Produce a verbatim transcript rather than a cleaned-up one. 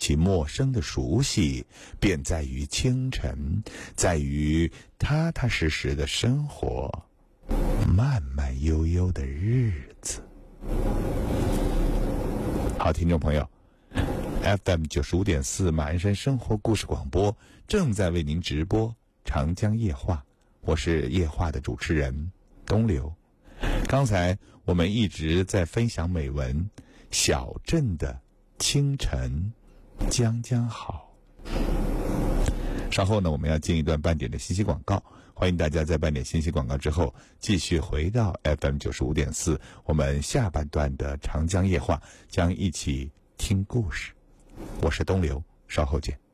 其陌生的熟悉便在于清晨，在于踏踏实实的生活，慢慢悠悠的日子。好，听众朋友， F M 九十五点四马鞍山生活故事广播正在为您直播长江夜话，我是夜话的主持人东流。刚才我们一直在分享美文，小镇的清晨将将好。稍后呢，我们要进一段半点的信息广告，欢迎大家在半点信息广告之后继续回到 F M 九十五点四，我们下半段的长江夜话将一起听故事。我是东流，稍后见。